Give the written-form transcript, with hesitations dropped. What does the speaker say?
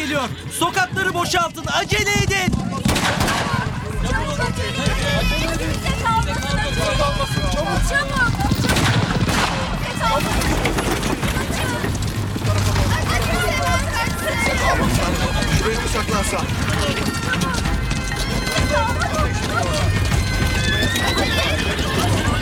geliyor. Sokakları boşaltın. Acele edin. Şuraya bir saklansa. Hadi.